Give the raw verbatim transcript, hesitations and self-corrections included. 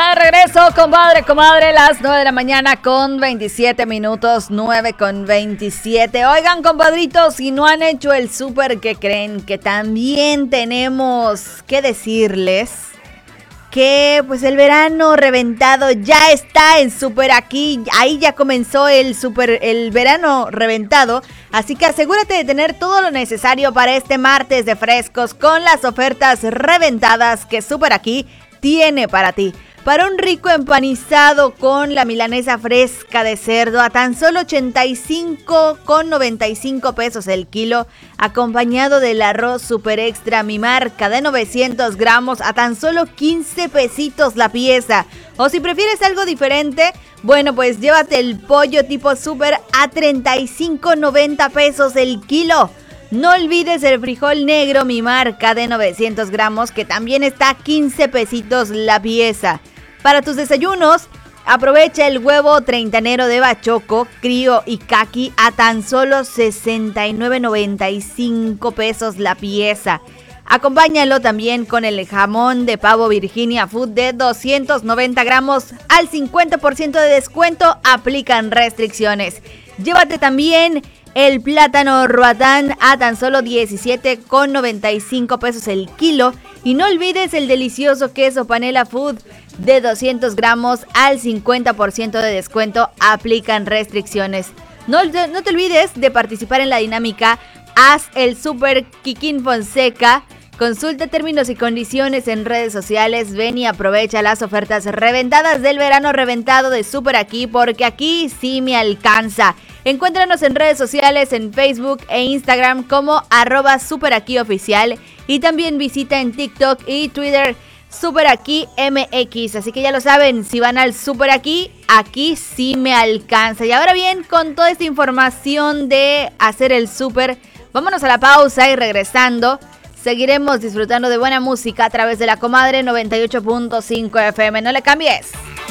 de regreso, compadre, comadre, las nueve de la mañana con veintisiete minutos, nueve con veintisiete. Oigan, compadritos, si no han hecho el súper, ¿qué creen? Que también tenemos que decirles que pues el verano reventado ya está en Súper Aquí. Ahí ya comenzó el super, el verano reventado, así que asegúrate de tener todo lo necesario para este martes de frescos con las ofertas reventadas que Súper Aquí tiene para ti. Para un rico empanizado con la milanesa fresca de cerdo a tan solo ochenta y cinco con noventa y cinco pesos el kilo, acompañado del arroz super extra mi marca de novecientos gramos a tan solo quince pesitos la pieza. O si prefieres algo diferente, bueno, pues llévate el pollo tipo super a treinta y cinco noventa pesos el kilo. No olvides el frijol negro mi marca de novecientos gramos, que también está a quince pesitos la pieza. Para tus desayunos, aprovecha el huevo treintanero de bachoco, crío y caqui a tan solo sesenta y nueve noventa y cinco pesos la pieza. Acompáñalo también con el jamón de pavo Virginia Food de doscientos noventa gramos al cincuenta por ciento de descuento, aplican restricciones. Llévate también el plátano Roatán a tan solo diecisiete con noventa y cinco pesos el kilo. Y no olvides el delicioso queso Panela Food de doscientos gramos al cincuenta por ciento de descuento, aplican restricciones. No, no te olvides de participar en la dinámica Haz el Super Kikín Fonseca. Consulta términos y condiciones en redes sociales. Ven y aprovecha las ofertas reventadas del verano reventado de Súper Aquí, porque aquí sí me alcanza. Encuéntranos en redes sociales, en Facebook e Instagram como arroba Súper Aquí Oficial, y también visita en TikTok y Twitter Súper Aquí M X. Así que ya lo saben, si van al Súper Aquí, aquí sí me alcanza. Y ahora bien, con toda esta información de hacer el súper, vámonos a la pausa y regresando seguiremos disfrutando de buena música a través de La Comadre noventa y ocho punto cinco F M. No le cambies.